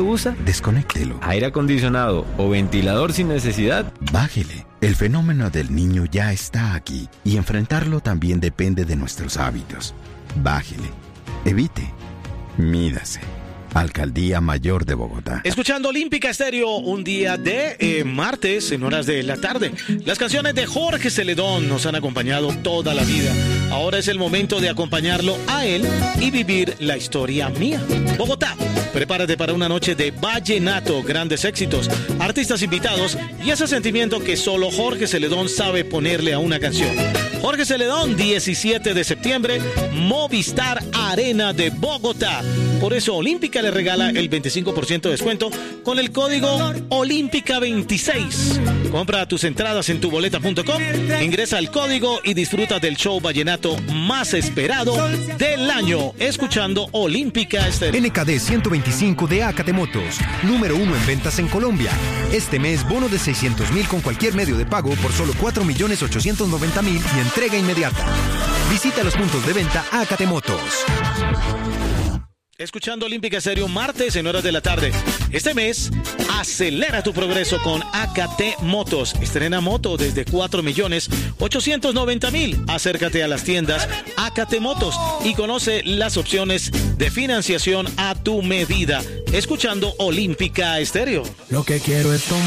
usa, desconéctelo. aire acondicionado o ventilador sin necesidad, bájele. El fenómeno del niño ya está aquí y enfrentarlo también depende de nuestros hábitos. Bájele. Evite. Mídase. Alcaldía Mayor de Bogotá. Escuchando Olímpica Estéreo, un día de martes en horas de la tarde. Las canciones de Jorge Celedón nos han acompañado toda la vida. Ahora es el momento de acompañarlo a él y vivir la historia mía. Bogotá, prepárate para una noche de vallenato, grandes éxitos, artistas invitados y ese sentimiento que solo Jorge Celedón sabe ponerle a una canción. Jorge Celedón, 17 de septiembre, Movistar Arena de Bogotá. Por eso Olímpica le regala el 25% de descuento con el código Olímpica26. Compra tus entradas en tuboleta.com, ingresa al código y disfruta del show vallenato más esperado del año, escuchando Olímpica Estéreo. NKD 125 de Acate Motos, número 1 en ventas en Colombia. Este mes, bono de 600.000 con cualquier medio de pago por solo 4.890.000 y entrega inmediata. Visita los puntos de venta Acate Motos. Escuchando Olímpica Estéreo, martes en horas de la tarde. Este mes, acelera tu progreso con AKT Motos. Estrena moto desde 4.890.000. Acércate a las tiendas AKT Motos y conoce las opciones de financiación a tu medida. Escuchando Olímpica Estéreo. Lo que quiero es tomar